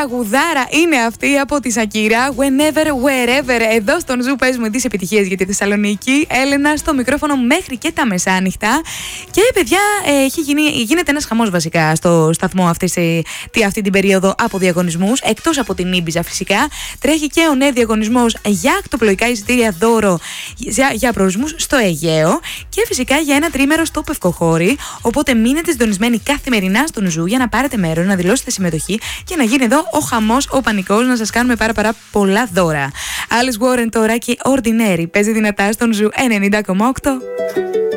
τραγουδάρα είναι αυτή από τη Σακύρα. Whenever, wherever. Εδώ στον Ζου παίζουμε τις επιτυχίες για τη Θεσσαλονίκη. Έλενα στο μικρόφωνο μέχρι και τα μεσάνυχτα. Και παιδιά, γίνεται ένας χαμός βασικά στο σταθμό αυτή την περίοδο από διαγωνισμούς. Εκτός από την Ήμπιζα φυσικά, τρέχει και ο νέο διαγωνισμός για ακτοπλοϊκά εισιτήρια δώρο για προορισμούς στο Αιγαίο και φυσικά για ένα τρίμερο στο Πευκοχώρι. Οπότε μείνετε συντονισμένοι καθημερινά στον Ζου για να πάρετε μέρος, να δηλώσετε συμμετοχή και να γίνει εδώ ο χαμός, ο πανικός, να σας κάνουμε πάρα πολλά δώρα. Alice Warren τώρα και Ordinary παίζει δυνατά στον Ζου 90,8.